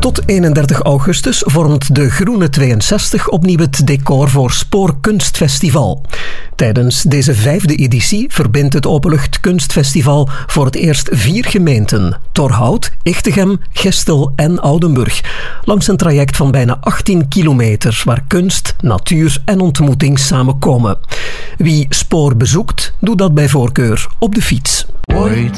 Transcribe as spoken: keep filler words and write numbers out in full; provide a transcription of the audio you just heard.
Tot eenendertig augustus vormt de Groene tweeënzestig opnieuw het decor voor Spoor Kunstfestival. Tijdens deze vijfde editie verbindt het Openluchtkunstfestival voor het eerst vier gemeenten: Torhout, Echtegem, Gestel en Oudenburg. Langs een traject van bijna achttien kilometer waar kunst, natuur en ontmoeting samenkomen. Wie Spoor bezoekt, doet dat bij voorkeur op de fiets. Ooit